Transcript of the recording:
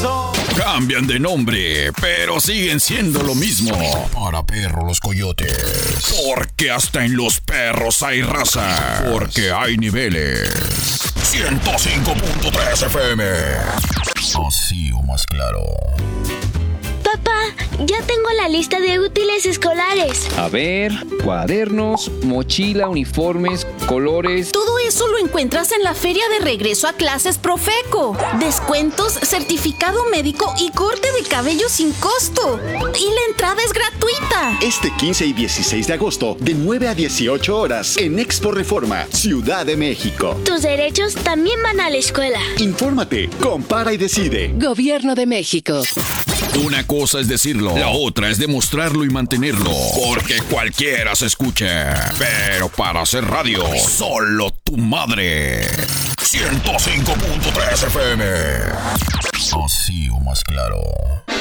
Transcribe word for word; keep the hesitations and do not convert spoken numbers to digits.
son. Cambian de nombre, pero siguen siendo lo mismo. Para perro los coyotes. Porque hasta en los perros hay raza. Porque hay niveles. ciento cinco punto tres F M. Así o más claro. Papá, ya tengo la lista de útiles escolares. A ver, cuadernos, mochila, uniformes, colores. Todo eso lo encuentras en la feria de regreso a clases Profeco. Descuentos, certificado médico y corte de cabello sin costo. Y la entrada es gratuita. Este quince y dieciséis de agosto, de nueve a dieciocho horas, en Expo Reforma, Ciudad de México. Tus derechos también van a la escuela. Infórmate, compara y decide. Gobierno de México. Una cosa es decirlo, la otra es demostrarlo y mantenerlo. Porque cualquiera se escucha. Pero para hacer radio, solo tu madre. ciento cinco punto tres F M. Así o más claro.